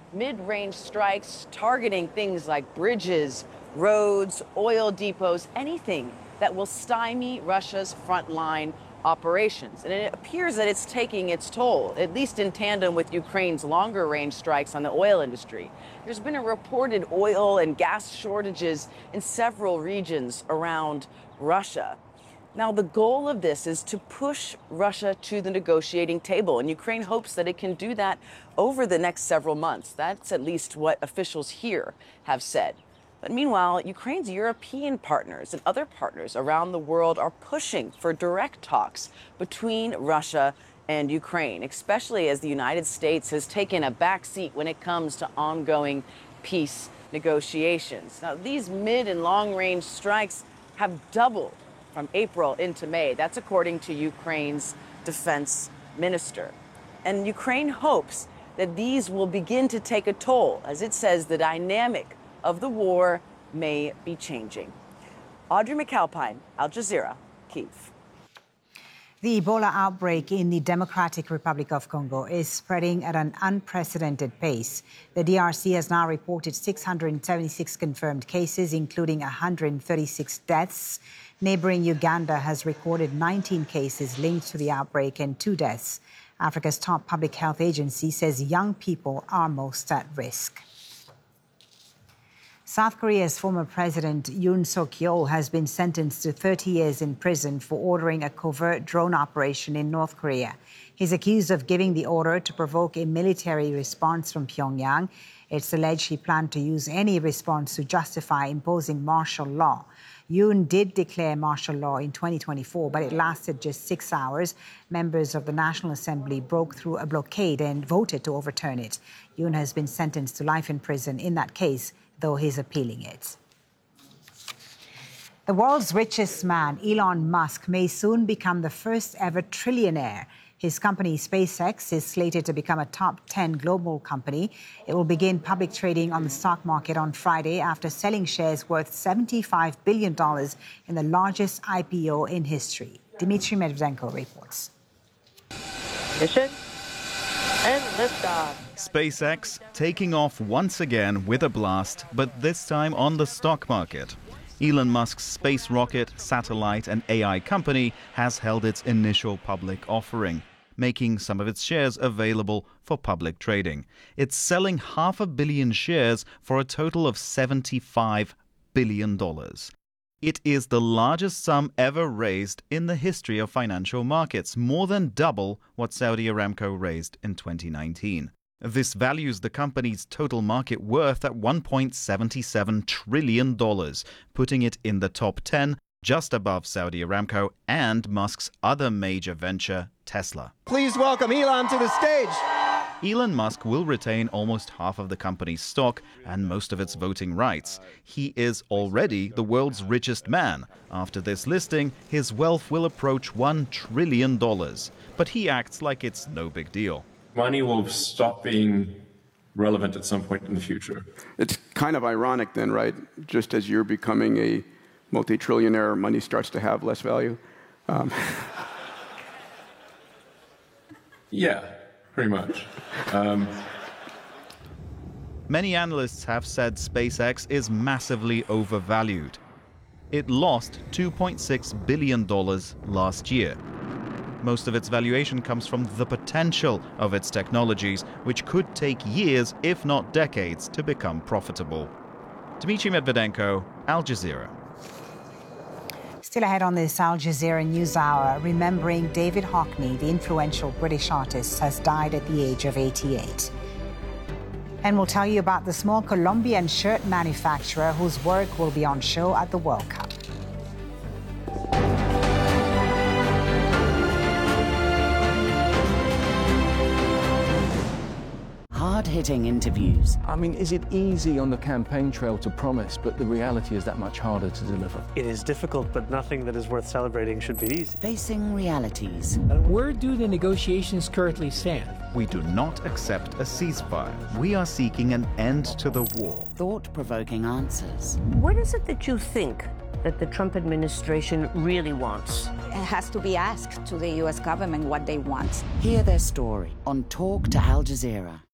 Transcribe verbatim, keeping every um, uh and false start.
mid-range strikes targeting things like bridges, roads, oil depots, anything that will stymie Russia's frontline operations. And it appears that it's taking its toll, at least in tandem with Ukraine's longer-range strikes on the oil industry. There's been a reported oil and gas shortages in several regions around Russia. Now, the goal of this is to push Russia to the negotiating table, and Ukraine hopes that it can do that over the next several months. That's at least what officials here have said. But meanwhile, Ukraine's European partners and other partners around the world are pushing for direct talks between Russia and Ukraine, especially as the United States has taken a back seat when it comes to ongoing peace negotiations. Now, these mid and long-range strikes have doubled from April into May. That's according to Ukraine's defense minister. And Ukraine hopes that these will begin to take a toll. As it says, the dynamic of the war may be changing. Audrey McAlpine, Al Jazeera, Kyiv. The Ebola outbreak in the Democratic Republic of Congo is spreading at an unprecedented pace. The D R C has now reported six hundred seventy-six confirmed cases, including one hundred thirty-six deaths. Neighboring Uganda has recorded nineteen cases linked to the outbreak and two deaths. Africa's top public health agency says young people are most at risk. South Korea's former president Yoon Suk-yeol has been sentenced to thirty years in prison for ordering a covert drone operation in North Korea. He's accused of giving the order to provoke a military response from Pyongyang. It's alleged he planned to use any response to justify imposing martial law. Yoon did declare martial law in twenty twenty-four, but it lasted just six hours. Members of the National Assembly broke through a blockade and voted to overturn it. Yoon has been sentenced to life in prison in that case, though he's appealing it. The world's richest man, Elon Musk, may soon become the first ever trillionaire. His company, SpaceX, is slated to become a top ten global company. It will begin public trading on the stock market on Friday after selling shares worth seventy-five billion dollars in the largest I P O in history. Dmitry Medvedenko reports. Mission and liftoff. SpaceX taking off once again with a blast, but this time on the stock market. Elon Musk's space rocket, satellite and A I company has held its initial public offering, making some of its shares available for public trading. It's selling half a billion shares for a total of seventy-five billion dollars. It is the largest sum ever raised in the history of financial markets, more than double what Saudi Aramco raised in twenty nineteen. This values the company's total market worth at one point seven seven trillion dollars, putting it in the top ten, just above Saudi Aramco and Musk's other major venture, Tesla. Please welcome Elon to the stage. Elon Musk will retain almost half of the company's stock and most of its voting rights. He is already the world's richest man. After this listing, his wealth will approach one trillion dollars. But he acts like it's no big deal. Money will stop being relevant at some point in the future. It's kind of ironic then, right? Just as you're becoming a multi-trillionaire, money starts to have less value. Um. Yeah, pretty much. Um, Many analysts have said SpaceX is massively overvalued. It lost two point six billion dollars last year. Most of its valuation comes from the potential of its technologies, which could take years, if not decades, to become profitable. Dmitry Medvedenko, Al Jazeera. Still ahead on this Al Jazeera News Hour, remembering David Hockney, the influential British artist, has died at the age of eighty-eight. And we'll tell you about the small Colombian shirt manufacturer whose work will be on show at the World Cup. Hard-hitting interviews. I mean, is it easy on the campaign trail to promise, but the reality is that much harder to deliver? It is difficult, but nothing that is worth celebrating should be easy. Facing realities. Where do the negotiations currently stand? We do not accept a ceasefire. We are seeking an end to the war. Thought-provoking answers. What is it that you think that the Trump administration really wants? It has to be asked to the U S government what they want. Hear their story on Talk to Al Jazeera.